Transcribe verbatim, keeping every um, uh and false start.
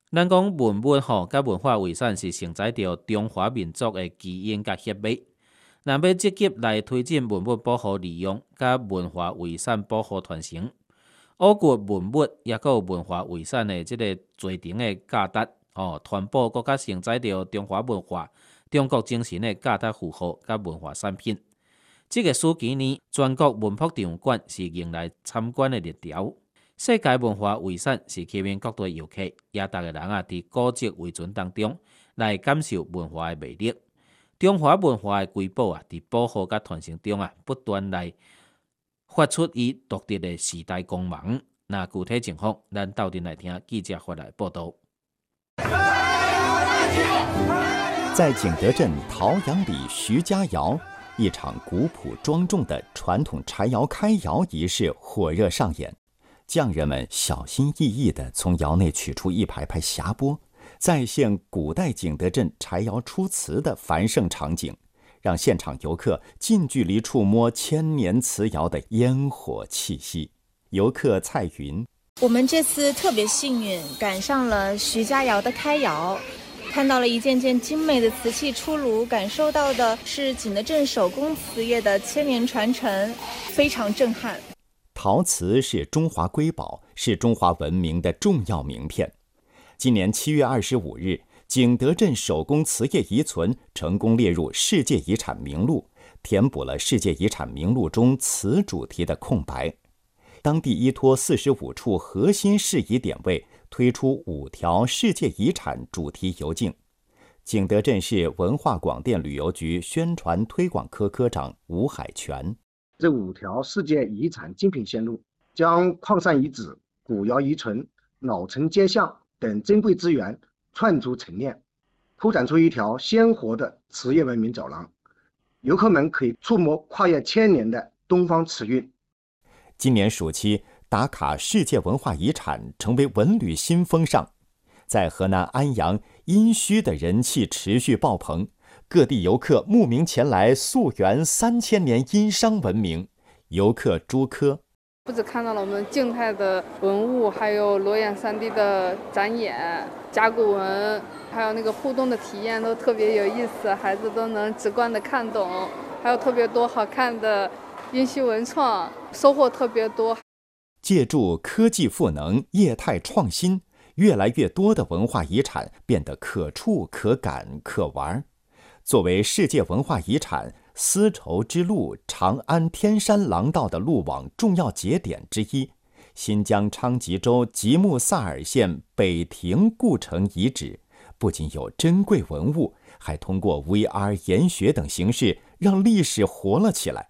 咱讲文物吼，甲文化遗产是承载着中华民族的基因甲血脉。若要积极来推进文物保护利用，甲文化遗产保护传承，我国文物也佮有文化遗产的即个侪重的价值哦，传播国较承载着中华文化、中国精神的价值符号甲文化产品。即个暑期呢，全国文博场馆是迎来参观的热潮。世界文化遗产是吸引各地游客，也逐个人啊，伫古迹遗存当中来感受文化的魅力。中华文化的瑰宝啊，伫保护甲传承中啊，不断来发出伊独特的时代光芒。那具体情况，咱斗阵来听记者发来报道。 在景德镇陶阳里徐家窑，一场古朴庄重的传统柴窑开窑仪式火热上演。匠人们小心翼翼地从窑内取出一排排匣钵，再现古代景德镇柴窑出瓷的繁盛场景，让现场游客近距离触摸千年瓷窑的烟火气息。游客蔡云： 我们这次特别幸运，赶上了徐家窑的开窑，看到了一件件精美的瓷器出炉，感受到的是景德镇手工瓷业的千年传承，非常震撼。 陶瓷是中华瑰宝，是中华文明的重要名片。今年七月二十五日，景德镇手工瓷业遗存成功列入世界遗产名录，填补了世界遗产名录中瓷主题的空白。当地依托四十五处核心适宜点位，推出五条世界遗产主题游径。景德镇市文化广电旅游局宣传推广科科长吴海泉： 这五条世界遗产精品线路，将矿山遗址、古窑遗存、老城街巷等珍贵资源串出陈列，铺展出一条鲜活的瓷业文明走廊。游客们可以触摸跨越千年的东方瓷韵。 今年暑期打卡世界文化遗产成为文旅新风尚，在河南安阳、殷墟的人气持续爆棚，各地游客慕名前来溯源三千年殷商文明。游客朱科： 不只看到了我们静态的文物，还有裸眼 三 D 的展演、甲骨文，还有那个互动的体验都特别有意思，孩子都能直观的看懂，还有特别多好看的殷墟文创，收获特别多。 借助科技赋能、业态创新，越来越多的文化遗产变得可触、可感、可玩。作为世界文化遗产，丝绸之路长安天山廊道的路网重要节点之一，新疆昌吉州吉木萨尔县北亭故城遗址，不仅有珍贵文物，还通过 V R 研学等形式让历史活了起来。